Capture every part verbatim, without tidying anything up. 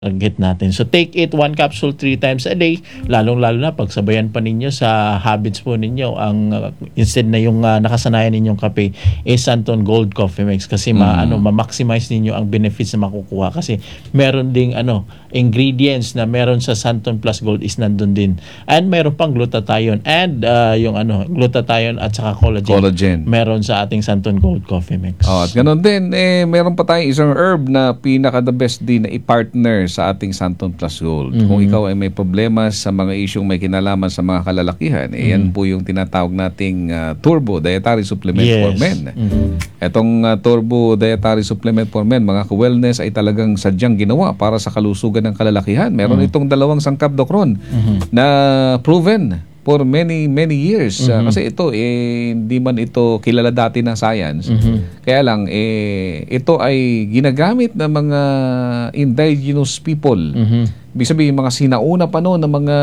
target natin. So take it one capsule three times a day, lalong-lalo na pagsabayan pa ninyo sa habits po ninyo ang uh, instead na yung uh, nakasanayan ninyong kape is Santon Gold Coffee Mix kasi ma, mm. ano ma-maximize ninyo ang benefits na makukuha kasi meron ding ano ingredients na meron sa Santon Plus Gold is nandun din. And meron pang glutathione and uh, yung ano glutathione at saka collagen. Collagen. Meron sa ating Santon Gold Coffee Mix. Oh, at ganoon din eh meron pa tayong isang herb na pinaka the best din na i-partner sa ating Santon Plus Gold. Mm-hmm. Kung ikaw ay may problema sa mga isyong may kinalaman sa mga kalalakihan, eh, mm-hmm. yan po yung tinatawag nating uh, Turbo Dietary Supplement yes. for Men. Mm-hmm. Etong uh, Turbo Dietary Supplement for Men, mga ka-wellness ay talagang sadyang ginawa para sa kalusugan ng kalalakihan. Meron mm-hmm. itong dalawang sangkap, Dokron, mm-hmm. na proven for many many years. Mm-hmm. Uh, kasi ito eh hindi man ito kilala dati ng science. Mm-hmm. Kaya lang eh ito ay ginagamit ng mga indigenous people. Mm-hmm. Ibig sabihin mga sinauna pa noon ng mga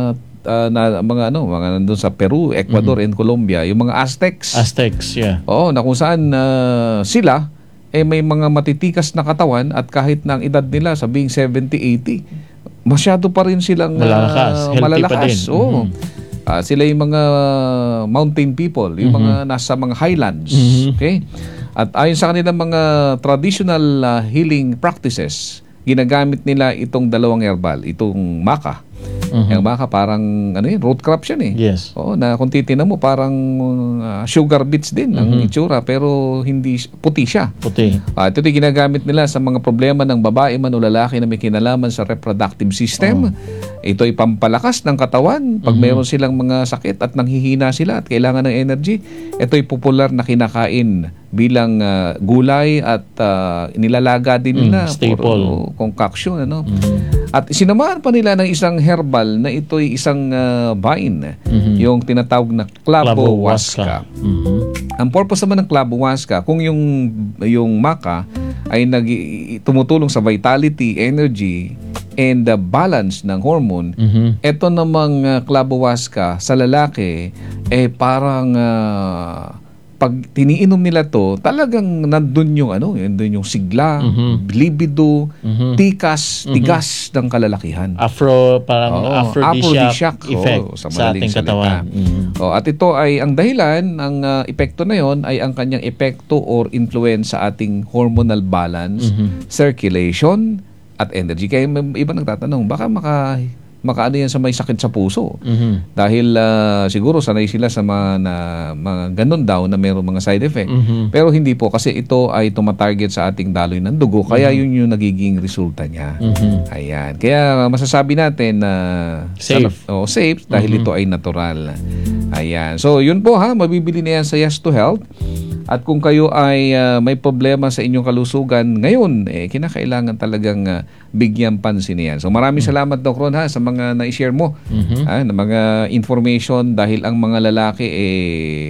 uh, na mga ano, mga nandoon sa Peru, Ecuador mm-hmm. and Colombia, yung mga Aztecs. Aztecs, yeah. Oo, na kung saan uh, sila eh may mga matitikas na katawan at kahit na ang edad nila sabing seventy, eighty, masyado pa rin silang uh, malalakas, malalakas. Oo. Mm-hmm. Uh, sila yung mga mountain people, yung mm-hmm. mga nasa mga highlands. Mm-hmm. Okay? At ayon sa kanilang mga traditional uh, healing practices, ginagamit nila itong dalawang herbal, itong maca. Mm-hmm. Yung maca parang ano yun, root crop yan eh. Yes. Oo, na kung titignan mo parang uh, sugar beets din ang mm-hmm. itsura pero hindi puti siya. Puti. Uh, ito yung ginagamit nila sa mga problema ng babae man o lalaki na may kinalaman sa reproductive system. Oh. Ito ay pampalakas ng katawan pag mm-hmm. mayroon silang mga sakit at nanghihina sila at kailangan ng energy. Ito ay popular na kinakain bilang uh, gulay at uh, nilalaga din nila mm, staple for, uh, concoction ano. Mm-hmm. At sinamahan pa nila ng isang herbal na ito ay isang uh, vine, mm-hmm. yung tinatawag na clavohuasca. Mm-hmm. Ang purpose naman ng clavohuasca, kung yung yung maca ay nag tumutulong sa vitality, energy and the balance ng hormone, mm-hmm. ito namang uh, clavohuasca sa lalaki eh parang uh, pag tiniinom nila to, talagang nandun yung ano, nandun yung sigla, mm-hmm. libido, mm-hmm. tikas, tigas mm-hmm. ng kalalakihan. Afro, parang oh, aphrodisiac, aphrodisiac effect oh, sa, sa ating katawan. Mm-hmm. Oh, at ito ay ang dahilan, ang uh, epekto na yon ay ang kanyang epekto or influence sa ating hormonal balance, mm-hmm. circulation, at energy. Kaya iba nagtatanong, baka maka makaano yan sa may sakit sa puso. Mm-hmm. Dahil uh, siguro sanay sila sa mga, na, mga ganun daw na mayroong mga side effect. Mm-hmm. Pero hindi po kasi ito ay tumatarget sa ating daloy ng dugo. Kaya mm-hmm. yun yung nagiging resulta niya. Mm-hmm. Ayan. Kaya masasabi natin na uh, safe. Oh, safe dahil mm-hmm. ito ay natural. Ayan. So yun po ha, mabibili na yan sa Yes to Health. At kung kayo ay uh, may problema sa inyong kalusugan ngayon, eh, kinakailangan talagang uh, bigyan pansin niyan. So maraming mm-hmm. salamat, Doc Ron, ha, sa mga na-share mo, mm-hmm. ha, na mga information dahil ang mga lalaki, eh,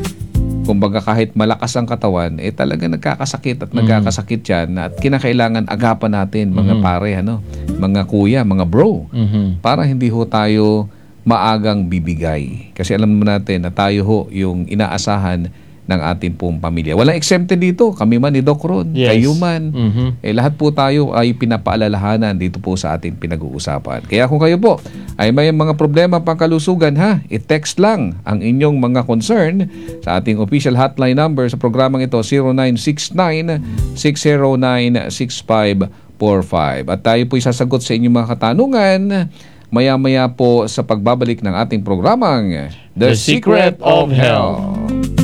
kumbaga kahit malakas ang katawan, eh talaga nagkakasakit at mm-hmm. nagkakasakit yan at kinakailangan agapan natin, mga mm-hmm. pare, ano, mga kuya, mga bro, mm-hmm. para hindi ho tayo maagang bibigay. Kasi alam mo natin na tayo ho yung inaasahan ng ating pong pamilya. Walang exempted dito. Kami man ni Doc Ron, yes. kayo man. Mm-hmm. Eh, lahat po tayo ay pinapaalalahanan dito po sa ating pinag-uusapan. Kaya kung kayo po ay may mga problema pang kalusugan, ha, i-text lang ang inyong mga concern sa ating official hotline number sa programang ito, zero nine six nine, six zero nine, six five four five. At tayo po isasagot sa inyong mga katanungan maya-maya po sa pagbabalik ng ating programang The, The Secret, Secret of Health.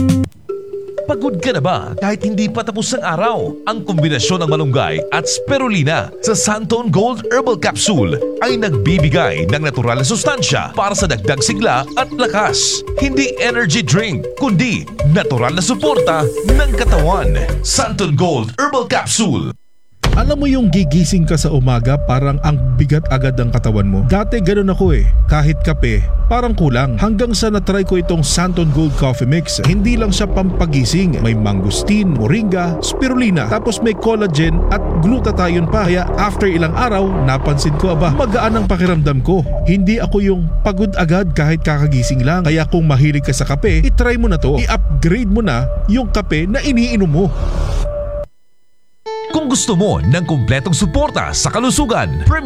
Pagod ka na ba kahit hindi pa tapos ang araw? Ang kombinasyon ng malunggay at spirulina sa Santon Gold Herbal Capsule ay nagbibigay ng natural na sustansya para sa dagdag sigla at lakas. Hindi energy drink, kundi natural na suporta ng katawan. Santon Gold Herbal Capsule. Alam mo yung gigising ka sa umaga parang ang bigat agad ng katawan mo? Dati ganun ako eh. Kahit kape, parang kulang. Hanggang sa natry ko itong Santon Gold Coffee Mix. Hindi lang siya pampagising. May mangustin, moringa, spirulina. Tapos may collagen at glutathione pa. Kaya after ilang araw, napansin ko aba, magaan ang pakiramdam ko. Hindi ako yung pagod agad kahit kakagising lang. Kaya kung mahilig ka sa kape, itry mo na to. I-upgrade mo na yung kape na iniinom mo. Kung gusto Gusto mo ng kumpletong suporta sa kalusugan?